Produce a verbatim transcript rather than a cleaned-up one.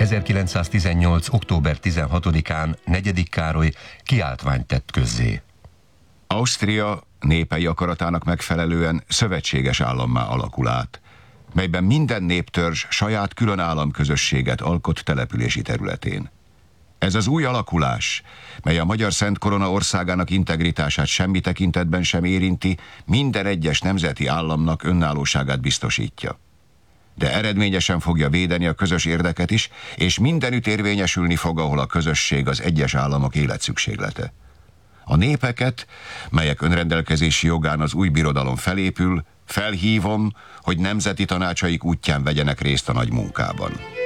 ezerkilencszáztizennyolc. október tizenhatodikán negyedik Károly kiáltványt tett közzé. Ausztria népei akaratának megfelelően szövetséges állammá alakul át, melyben minden néptörzs saját külön államközösséget alkot települési területén. Ez az új alakulás, mely a Magyar Szent Korona országának integritását semmi tekintetben sem érinti, minden egyes nemzeti államnak önállóságát biztosítja. De eredményesen fogja védeni a közös érdeket is, és mindenütt érvényesülni fog, ahol a közösség az egyes államok életszükséglete. A népeket, melyek önrendelkezési jogán az új birodalom felépül, felhívom, hogy nemzeti tanácsaik útján vegyenek részt a nagy munkában.